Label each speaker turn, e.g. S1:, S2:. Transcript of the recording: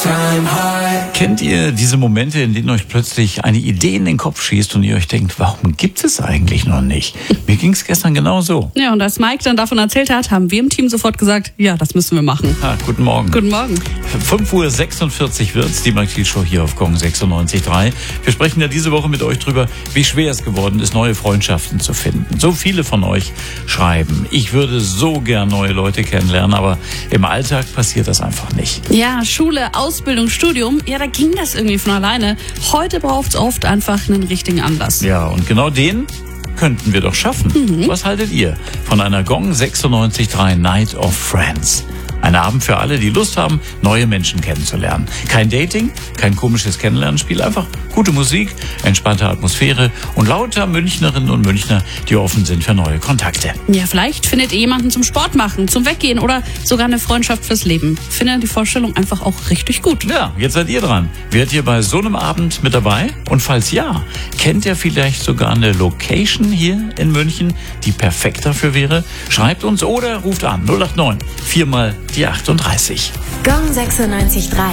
S1: Kennt ihr diese Momente, in denen euch plötzlich eine Idee in den Kopf schießt und ihr euch denkt, warum gibt es eigentlich noch nicht? Mir ging es gestern genau so.
S2: Ja, und als Mike dann davon erzählt hat, haben wir im Team sofort gesagt, ja, das müssen wir machen.
S1: Guten Morgen.
S2: Guten Morgen.
S1: 5:46 Uhr wird's, die Mike Show hier auf Gong 96.3. Wir sprechen ja diese Woche mit euch drüber, wie schwer es geworden ist, neue Freundschaften zu finden. So viele von euch schreiben, ich würde so gern neue Leute kennenlernen, aber im Alltag passiert das einfach nicht.
S2: Ja, Schule, Ausbildung, Studium, ja, da ging das irgendwie von alleine. Heute braucht es oft einfach einen richtigen Anlass.
S1: Ja, und genau den könnten wir doch schaffen. Was haltet ihr von einer Gong 96.3 Night of Friends? Ein Abend für alle, die Lust haben, neue Menschen kennenzulernen. Kein Dating, kein komisches Kennenlernspiel, einfach gute Musik, entspannte Atmosphäre und lauter Münchnerinnen und Münchner, die offen sind für neue Kontakte.
S2: Ja, vielleicht findet ihr jemanden zum Sport machen, zum Weggehen oder sogar eine Freundschaft fürs Leben. Findet die Vorstellung einfach auch richtig gut.
S1: Ja, jetzt seid ihr dran. Wärt ihr bei so einem Abend mit dabei? Und falls ja, kennt ihr vielleicht sogar eine Location hier in München, die perfekt dafür wäre? Schreibt uns oder ruft an 089 4 mal die 38.
S3: Gong 96.3